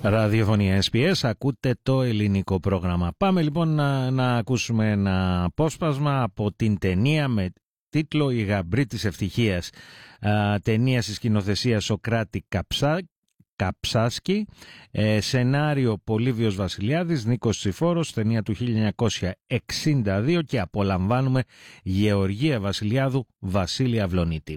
Ραδιοφωνία SPS, ακούτε το ελληνικό πρόγραμμα. Πάμε λοιπόν να ακούσουμε ένα απόσπασμα από την ταινία με τίτλο «Η γαμπρή της ευτυχίας». Ταινία στη σκηνοθεσία Σοκράτη Καψάσκη, σενάριο Πολύβιος Βασιλιάδης, Νίκος Τσιφόρος, ταινία του 1962 και απολαμβάνουμε Γεωργία Βασιλιάδου, Βασίλη Αυλονίτη.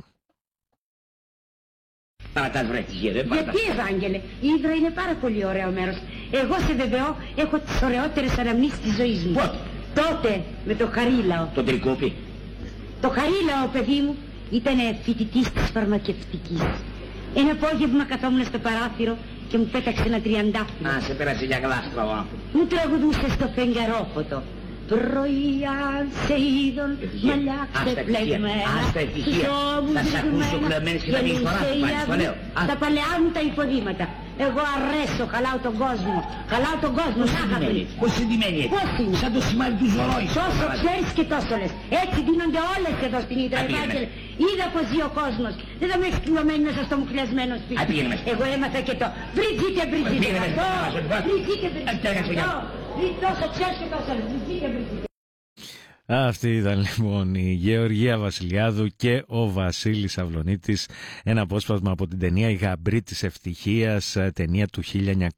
Παρατάς βρε τυχαία, δεν παρατάς. Γιατί Ευάγγελε, η Ύδρα είναι πάρα πολύ ωραίο μέρος. Εγώ σε βεβαιώ, έχω τις ωραιότερες αναμνήσεις της ζωής μου. Πότε? Τότε, με το Χαρίλαο. Το τρικόπι. Το Χαρίλαο, παιδί μου, ήταν φοιτητής της φαρμακευτικής. Ένα απόγευμα καθόμουν στο παράθυρο και μου πέταξε ένα τριαντάφυλλο. Α, σε πέρασε για γλάστρα ο άνθρωπος. Μου τραγουδούσε στο φεγγαρόφωτο. Πρωιάν σε είδων, μαλλιά ξεπλεγμένα. Άστα ευτυχία. Θα σ' ακούσω κλεμμένες και θα βγεις φορά του πάλι, το λέω. Τα παλαιά μου τα υποδήματα. Εγώ αρέσω, χαλάω τον κόσμο. Χαλάω τον κόσμο, σάχαμπρι. Πώς συντημένη έτσι. Πώς είναι? Σαν το σημάδι του ζωρόι. Τόσο ξέρεις και τόσο λες. Έτσι δίνονται όλες εδώ στην Ύδρα, Ευάγγελε. Είδα πως ζει ο κόσμος. Δεν θα με έχεις κλειωμένη μέσα στο μουχλιασμένο σπίτι. Εγώ έμαθα και το Μπριτζίτε, Μπριτζίτε. Μπριτζίτε, Μπριτζίτε. Τόσο ξέρεις και τόσο λες. Μπριτζίτε, Μπριτζίτε. Αυτή ήταν λοιπόν η Γεωργία Βασιλιάδου και ο Βασίλης Αυλονίτης, ένα απόσπασμα από την ταινία «Η γαμπρή της ευτυχίας», ταινία του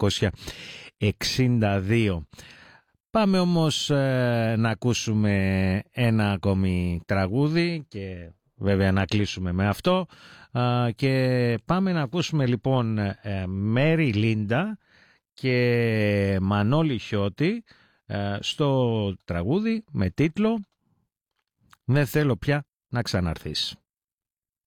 1962. Πάμε όμως να ακούσουμε ένα ακόμη τραγούδι και βέβαια να κλείσουμε με αυτό, και πάμε να ακούσουμε λοιπόν Μέρι Λίντα και Μανώλη Χιώτη στο τραγούδι με τίτλο «Δεν θέλω πια να ξαναρθείς».